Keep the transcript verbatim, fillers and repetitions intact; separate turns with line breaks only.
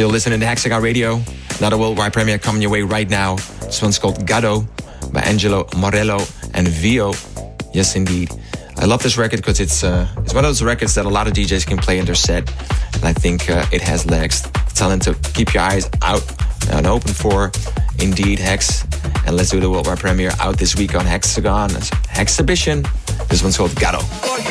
Still listening to Hexagon Radio. Another worldwide premiere coming your way right now. This one's called Gado by Angelo Morello and Vio. Yes, indeed. I love this record because it's uh, it's one of those records that a lot of D Js can play in their set. And I think uh, it has legs. Tell them to keep your eyes out and open for, indeed, Hex. And let's do the worldwide premiere out this week on Hexagon Hexhibition. This one's called Gado.